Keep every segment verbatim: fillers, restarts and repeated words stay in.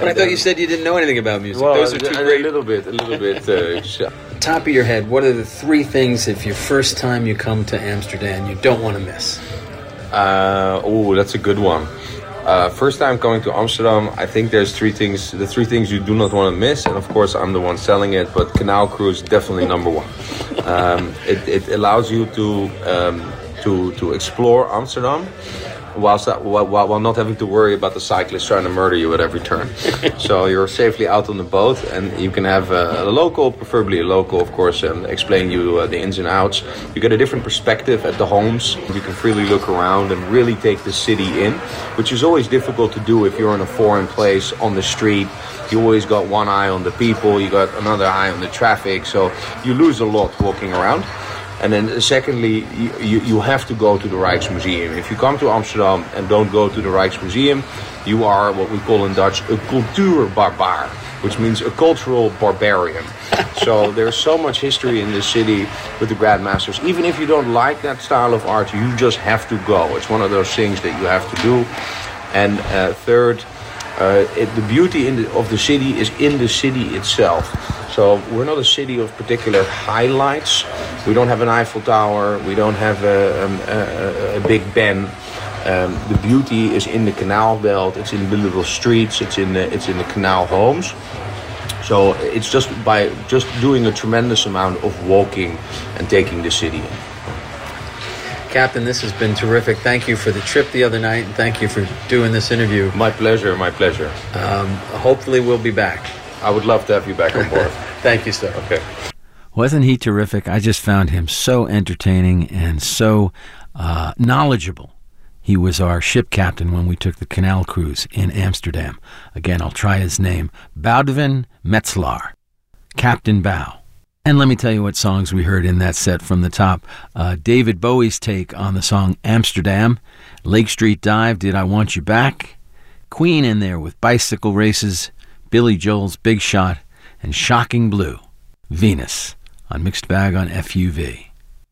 But I thought you said you didn't know anything about music. Well, Those are two a, great... a little bit, a little bit. Uh, sh- Top of your head, what are the three things, if your first time you come to Amsterdam, you don't want to miss? uh, oh, that's a good one. Uh, first time coming to Amsterdam, I think there's three things. The three things you do not want to miss, and of course I'm the one selling it. But Canal Cruise definitely number one. Um, it, it allows you to um, to to explore Amsterdam, whilst that, while, while not having to worry about the cyclist trying to murder you at every turn. So you're safely out on the boat, and you can have a, a local, preferably a local, of course, and explain you uh, the ins and outs. You get a different perspective at the homes. You can freely look around and really take the city in, which is always difficult to do if you're in a foreign place on the street. You always got one eye on the people, you got another eye on the traffic, so you lose a lot walking around. And then secondly, you, you, you have to go to the Rijksmuseum. If you come to Amsterdam and don't go to the Rijksmuseum, you are what we call in Dutch a cultuurbarbaar, which means a cultural barbarian. So there's so much history in this city with the Grandmasters. Even if you don't like that style of art, you just have to go. It's one of those things that you have to do. And uh, third, uh, it, the beauty in the, of the city is in the city itself. So we're not a city of particular highlights. We don't have an Eiffel Tower. We don't have a, um, a, a Big Ben. Um, the beauty is in the canal belt. It's in the little streets. It's in the it's in the canal homes. So it's just by just doing a tremendous amount of walking and taking the city in. Captain, this has been terrific. Thank you for the trip the other night, and thank you for doing this interview. My pleasure. My pleasure. Um, hopefully, we'll be back. I would love to have you back on board. Thank you, sir. Okay. Wasn't he terrific? I just found him so entertaining and so uh, knowledgeable. He was our ship captain when we took the canal cruise in Amsterdam. Again, I'll try his name. Boudewijn Metselaar. Captain Bow. And let me tell you what songs we heard in that set from the top. Uh, David Bowie's take on the song Amsterdam. Lake Street Dive, Did I Want You Back? Queen in there with Bicycle Races. Billy Joel's Big Shot. And Shocking Blue, Venus, on Mixed Bag on F U V.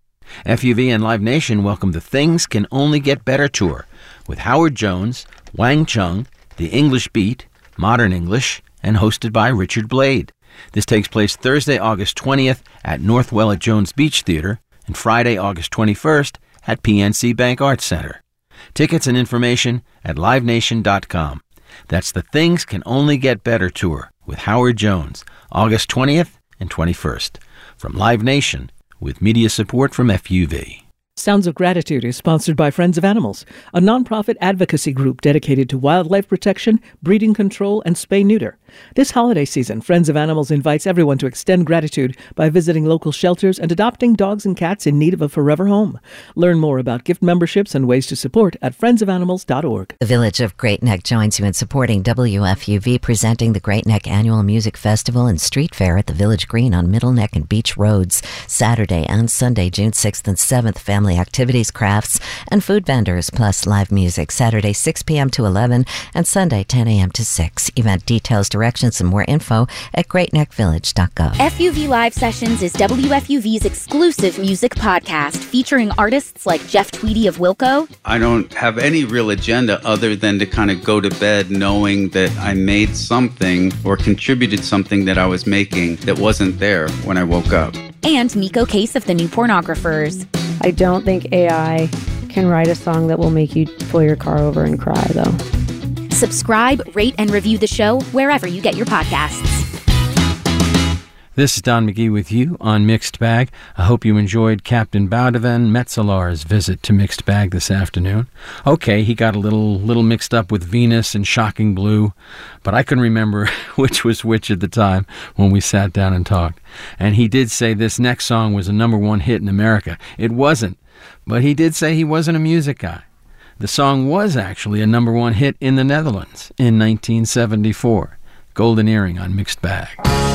F U V and Live Nation welcome the Things Can Only Get Better tour with Howard Jones, Wang Chung, The English Beat, Modern English, and hosted by Richard Blade. This takes place Thursday, August twentieth at Northwell at Jones Beach Theater and Friday, August twenty-first at P N C Bank Arts Center. Tickets and information at live nation dot com. That's the Things Can Only Get Better tour with Howard Jones, August twentieth and twenty-first. From Live Nation, with media support from F U V. Sounds of Gratitude is sponsored by Friends of Animals, a nonprofit advocacy group dedicated to wildlife protection, breeding control, and spay-neuter. This holiday season, Friends of Animals invites everyone to extend gratitude by visiting local shelters and adopting dogs and cats in need of a forever home. Learn more about gift memberships and ways to support at friends of animals dot org. The Village of Great Neck joins you in supporting W F U V, presenting the Great Neck Annual Music Festival and Street Fair at the Village Green on Middle Neck and Beach Roads, Saturday and Sunday, June sixth and seventh. Family activities, crafts, and food vendors, plus live music, Saturday six p.m. to eleven and Sunday ten a.m. to six. Event details, directions, and more info at great neck village dot gov. F U V Live Sessions is W F U V's exclusive music podcast featuring artists like Jeff Tweedy of Wilco. I don't have any real agenda other than to kind of go to bed knowing that I made something or contributed something that I was making that wasn't there when I woke up. And Miko Case of the New Pornographers. I don't think A I can write a song that will make you pull your car over and cry, though. Subscribe, rate, and review the show wherever you get your podcasts. This is Don McGee with you on Mixed Bag. I hope you enjoyed Captain Boudewijn Metselaar's visit to Mixed Bag this afternoon. Okay, he got a little little mixed up with Venus and Shocking Blue, but I couldn't remember which was which at the time when we sat down and talked. And he did say this next song was a number one hit in America. It wasn't, but he did say he wasn't a music guy. The song was actually a number one hit in the Netherlands in nineteen seventy-four. Golden Earring on Mixed Bag.